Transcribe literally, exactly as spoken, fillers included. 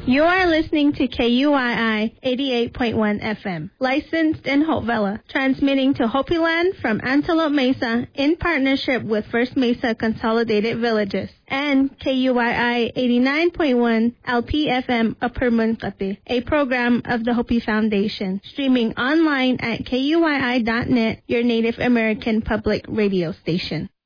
You are listening to K U I I eighty-eight point one F M, licensed in Hope Villa, transmitting to Hopi Land from Antelope Mesa in partnership with First Mesa Consolidated Villages, and K U I I eighty-nine point one L P F M Upper Munkate, a program of the Hopi Foundation, streaming online at K U I I dot net, your Native American public radio station.